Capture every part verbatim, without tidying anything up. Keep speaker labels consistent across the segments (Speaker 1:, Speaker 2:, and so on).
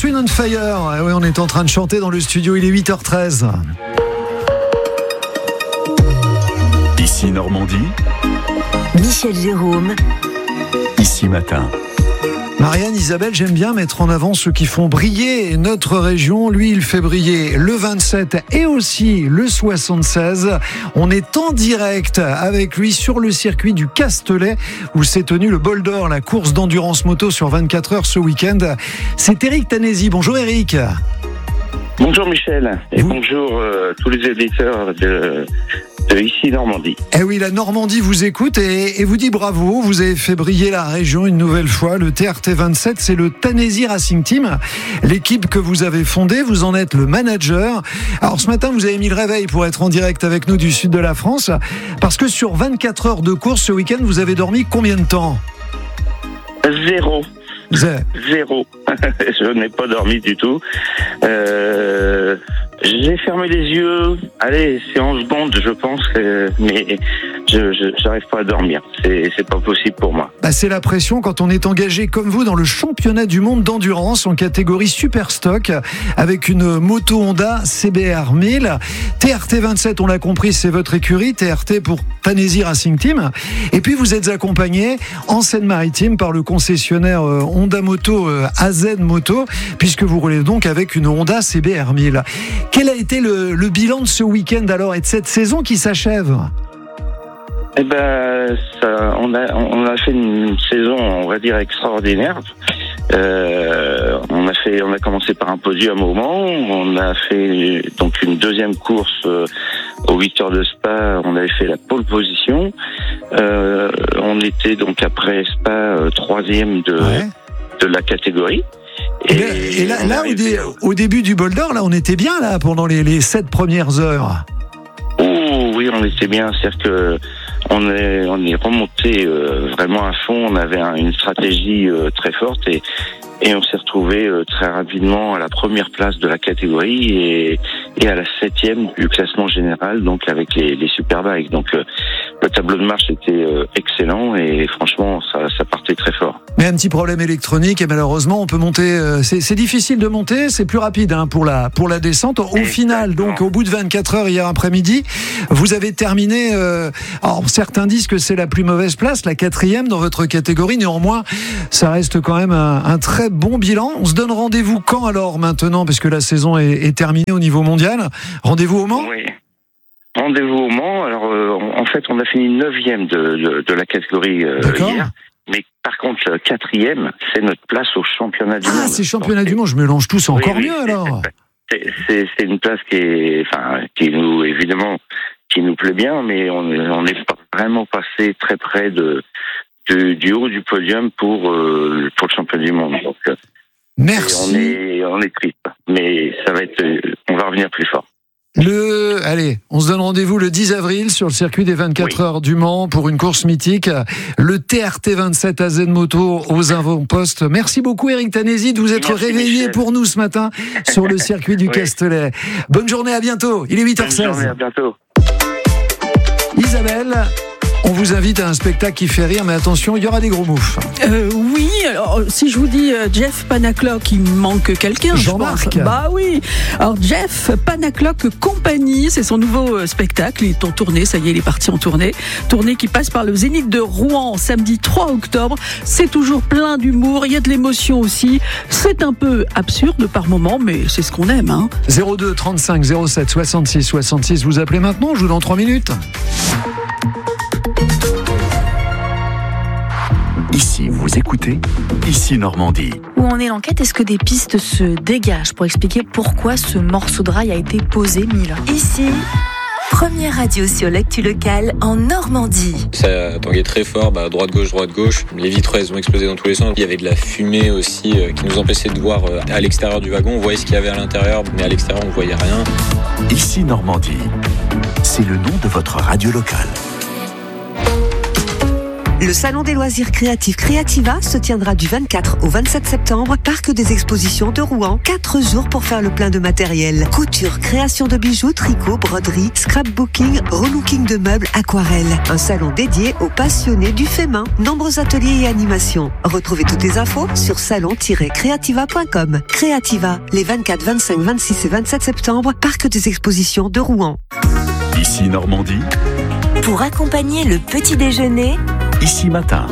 Speaker 1: Wind on Fire. Ah oui, on est en train de chanter dans le studio, il est huit heures treize.
Speaker 2: Ici Normandie.
Speaker 3: Michel Jérôme.
Speaker 2: Ici Matin.
Speaker 1: Marianne, Isabelle, j'aime bien mettre en avant ceux qui font briller notre région. Lui, il fait briller le vingt-sept et aussi le soixante-seize. On est en direct avec lui sur le circuit du Castellet où s'est tenu le Bol d'Or, la course d'endurance moto sur vingt-quatre heures ce week-end. C'est Eric Tanesi. Bonjour Eric.
Speaker 4: Bonjour Michel et
Speaker 1: Vous...
Speaker 4: bonjour euh, tous les éditeurs de, de Ici Normandie.
Speaker 1: Eh oui, la Normandie vous écoute et, et vous dit bravo, vous avez fait briller la région une nouvelle fois. Le T R T vingt-sept, c'est le Tanesi Racing Team, l'équipe que vous avez fondée, vous en êtes le manager. Alors ce matin, vous avez mis le réveil pour être en direct avec nous du sud de la France, parce que sur vingt-quatre heures de course ce week-end, vous avez dormi combien de temps ?
Speaker 4: Zéro.
Speaker 1: Zé.
Speaker 4: Zéro. Je n'ai pas dormi du tout. Euh, j'ai fermé les yeux. Allez, c'est en secondes, je pense, euh, mais je, je j'arrive pas à dormir. C'est, c'est pas possible pour moi.
Speaker 1: Bah, c'est la pression quand on est engagé comme vous dans le championnat du monde d'endurance en catégorie super stock avec une moto Honda C B R mille. T R T vingt-sept, on l'a compris, c'est votre écurie. T R T pour Tanesi Racing Team. Et puis vous êtes accompagné en Seine-Maritime par le concessionnaire euh, Honda Moto euh, A Z Moto, puisque vous roulez donc avec une Honda C B R mille. Quel a été le, le bilan de ce week-end alors et de cette saison qui s'achève ?
Speaker 4: Eh ben, ça, on a on a fait une saison, on va dire, extraordinaire. Euh, on a fait, on a commencé par un podium au Mans. On a fait donc une deuxième course euh, aux huit heures de Spa. On avait fait la pole position. Euh, on était donc après Spa euh, troisième de
Speaker 1: ouais.
Speaker 4: de la catégorie.
Speaker 1: Et, et, et là, là au, dé, au début du Bol d'Or, là, on était bien là pendant les, les sept premières heures.
Speaker 4: Oh oui, on était bien. C'est-à-dire que on est on est remonté euh, vraiment à fond. On avait un, une stratégie euh, très forte et et on s'est retrouvé euh, très rapidement à la première place de la catégorie et et à la septième du classement général, donc avec les les superbikes. Donc euh, le tableau de marche était euh, excellent et franchement ça ça partait très fort.
Speaker 1: Mais un petit problème électronique et malheureusement on peut monter. Euh, c'est, c'est difficile de monter, c'est plus rapide hein, pour la pour la descente. Au Exactement. Final, donc au bout de vingt-quatre heures hier après-midi, vous avez terminé. Euh, alors certains disent que c'est la plus mauvaise place, la quatrième dans votre catégorie. Néanmoins, ça reste quand même un, un très bon bilan. On se donne rendez-vous quand alors maintenant, parce que la saison est, est terminée au niveau mondial. Rendez-vous au Mans.
Speaker 4: Oui. Rendez-vous au Mans. Alors euh, en fait, on a fini neuvième de, de, de la catégorie euh, hier. Mais par contre, le quatrième, c'est notre place au championnat du
Speaker 1: ah,
Speaker 4: monde.
Speaker 1: Ah, c'est championnat Donc, du monde. Je mélange tout, c'est oui, encore oui, mieux alors.
Speaker 4: C'est, c'est, c'est une place qui est, enfin, qui nous évidemment, qui nous plaît bien, mais on on est vraiment passé très près de, de du haut du podium pour euh, pour le championnat du monde. Donc,
Speaker 1: merci.
Speaker 4: On est on est triste, mais ça va être, on va revenir plus fort.
Speaker 1: Le, allez, on se donne rendez-vous le dix avril sur le circuit des vingt-quatre oui. heures du Mans pour une course mythique. Le T R T vingt-sept A Z Moto aux avant-postes. Merci beaucoup Eric Tanesi de vous être Merci réveillé Michel. Pour nous ce matin sur le circuit du oui. Castellet. Bonne journée, à bientôt. Il est huit heures seize.
Speaker 4: Bonne journée, à bientôt.
Speaker 1: Isabelle, on vous invite à un spectacle qui fait rire, mais attention, il y aura des gros moufs.
Speaker 5: Euh, oui, alors, si je vous dis euh, Jeff Panaclock, il manque quelqu'un,
Speaker 1: Jean-Marc.
Speaker 5: Je pense. Bah oui. Alors Jeff Panaclock Compagnie, c'est son nouveau euh, spectacle. Il est en tournée, ça y est, il est parti en tournée. Tournée qui passe par le Zénith de Rouen, samedi trois octobre. C'est toujours plein d'humour, il y a de l'émotion aussi. C'est un peu absurde par moment, mais c'est ce qu'on aime. Hein.
Speaker 1: zéro deux trente-cinq zéro sept soixante-six soixante-six, vous appelez maintenant, je joue dans trois minutes.
Speaker 2: Ici, vous écoutez Ici Normandie.
Speaker 3: Où en est l'enquête ? Est-ce que des pistes se dégagent pour expliquer pourquoi ce morceau de rail a été posé, Mila ? Ici, première radio sur l'actu locale en Normandie.
Speaker 6: Ça tanguait très fort, bah, droite-gauche, droite-gauche. Les vitres, elles ont explosé dans tous les sens. Il y avait de la fumée aussi euh, qui nous empêchait de voir euh, à l'extérieur du wagon. On voyait ce qu'il y avait à l'intérieur, mais à l'extérieur, on ne voyait rien.
Speaker 2: Ici Normandie, c'est le nom de votre radio locale.
Speaker 7: Le salon des loisirs créatifs Créativa se tiendra du vingt-quatre au vingt-sept septembre, parc des expositions de Rouen. Quatre jours pour faire le plein de matériel. Couture, création de bijoux, tricot, broderie, scrapbooking, relooking de meubles, aquarelle. Un salon dédié aux passionnés du fait main. Nombreux ateliers et animations. Retrouvez toutes les infos sur salon tiret créativa point com. Créativa, les vingt-quatre, vingt-cinq, vingt-six et vingt-sept septembre, parc des expositions de Rouen.
Speaker 2: Ici Normandie,
Speaker 3: Pour accompagner le petit déjeuner,
Speaker 2: ici Matin.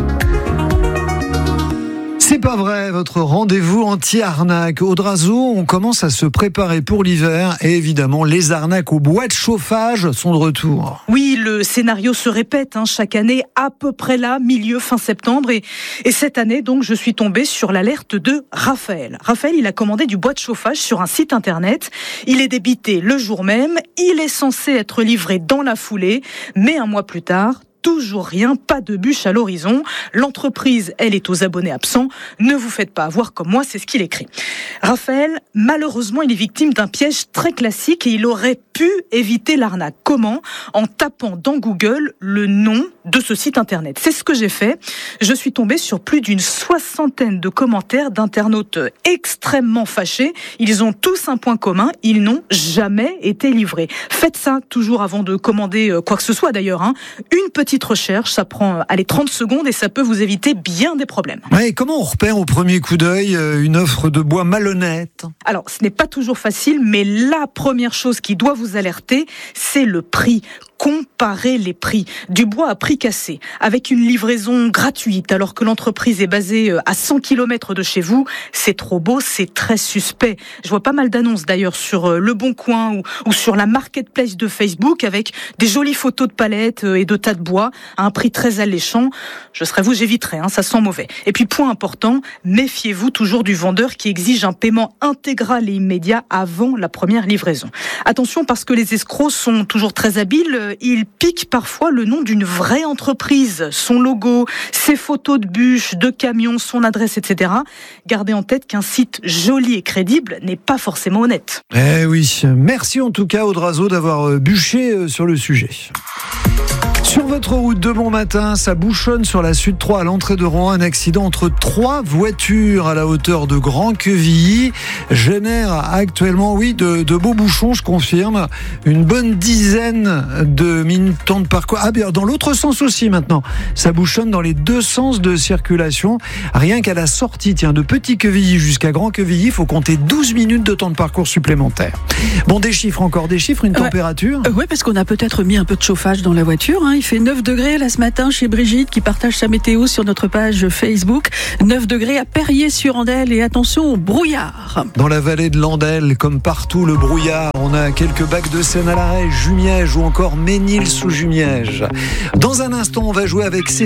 Speaker 1: C'est pas vrai, votre rendez-vous anti-arnaque. Audrazo, on commence à se préparer pour l'hiver et évidemment, les arnaques aux bois de chauffage sont de retour.
Speaker 5: Oui, le scénario se répète hein, chaque année, à peu près là, milieu, fin septembre. Et, et cette année, donc, je suis tombée sur l'alerte de Raphaël. Raphaël, il a commandé du bois de chauffage sur un site internet. Il est débité le jour même. Il est censé être livré dans la foulée. Mais un mois plus tard, toujours rien, pas de bûche à l'horizon. L'entreprise, elle, est aux abonnés absents. Ne vous faites pas avoir comme moi, c'est ce qu'il écrit. Raphaël, malheureusement, il est victime d'un piège très classique et il aurait pu éviter l'arnaque. Comment ? En tapant dans Google le nom de ce site internet. C'est ce que j'ai fait. Je suis tombée sur plus d'une soixantaine de commentaires d'internautes extrêmement fâchés. Ils ont tous un point commun, ils n'ont jamais été livrés. Faites ça toujours avant de commander quoi que ce soit d'ailleurs. Hein. Une petite recherche, ça prend allez, trente secondes et ça peut vous éviter bien des problèmes.
Speaker 1: Ouais, comment on repère au premier coup d'œil une offre de bois malhonnête ?
Speaker 5: Alors, ce n'est pas toujours facile, mais la première chose qui doit vous alerter, c'est le prix. Comparer les prix. Du bois à prix cassé, avec une livraison gratuite, alors que l'entreprise est basée à cent kilomètres de chez vous, c'est trop beau, c'est très suspect. Je vois pas mal d'annonces d'ailleurs sur Le Bon Coin ou, ou sur la marketplace de Facebook avec des jolies photos de palettes et de tas de bois à un prix très alléchant. Je serais vous, j'éviterais, hein, ça sent mauvais. Et puis, point important, méfiez-vous toujours du vendeur qui exige un paiement intégral et immédiat avant la première livraison. Attention parce que les escrocs sont toujours très habiles. Il pique parfois le nom d'une vraie entreprise, son logo, ses photos de bûches, de camions, son adresse, et cetera. Gardez en tête qu'un site joli et crédible n'est pas forcément honnête.
Speaker 1: Eh oui, merci en tout cas Audrazo d'avoir bûché sur le sujet. Sur votre route de bon matin, ça bouchonne sur la Sud trois à l'entrée de Rouen. Un accident entre trois voitures à la hauteur de Grand-Quevilly génère actuellement, oui, de, de beaux bouchons, je confirme. Une bonne dizaine de minutes de parcours. Ah bien, dans l'autre sens aussi maintenant. Ça bouchonne dans les deux sens de circulation. Rien qu'à la sortie, tiens, de Petit-Quevilly jusqu'à Grand-Quevilly, il faut compter douze minutes de temps de parcours supplémentaire. Bon, des chiffres encore, des chiffres, une température ?
Speaker 5: Ouais, ouais, parce qu'on a peut-être mis un peu de chauffage dans la voiture, hein. Il fait neuf degrés là ce matin chez Brigitte qui partage sa météo sur notre page Facebook. neuf degrés à Perrier-sur-Andelle et attention au brouillard.
Speaker 1: Dans la vallée de l'Andelle, comme partout, le brouillard. On a quelques bacs de Seine à l'arrêt, Jumièges ou encore Ménil-sous-Jumièges. Dans un instant, on va jouer avec